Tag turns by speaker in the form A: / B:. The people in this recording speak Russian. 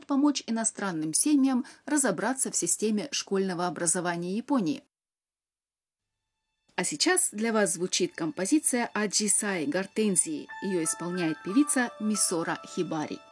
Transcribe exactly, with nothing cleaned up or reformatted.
A: помочь иностранным семьям разобраться в системе школьного образования Японии. А сейчас для вас звучит композиция «Аджисай Гортензии». Ее исполняет певица Мисора Хибари.